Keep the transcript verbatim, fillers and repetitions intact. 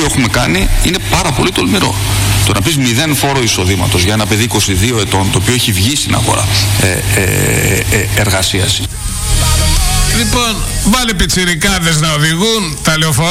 οποίο έχουμε κάνει είναι πάρα πολύ τολμηρό. Το να πεις μηδέν φόρο εισοδήματος για ένα παιδί είκοσι δύο ετών, το οποίο έχει βγει στην αγορά ε, ε, ε, εργασίας. Λοιπόν, βάλε πιτσιρικάδες να οδηγούν τα λεωφορεία.